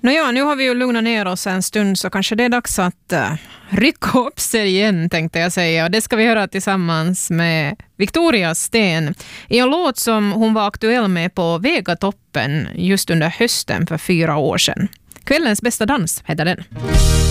Nåja, nu har vi ju lugnat ner oss en stund, så kanske det är dags att rycka upp sig igen, tänkte jag säga. Och det ska vi göra tillsammans med Victoria Sten i en låt som hon var aktuell med på Vegatoppen just under hösten för 4 år sedan. Kvällens bästa dans heter den.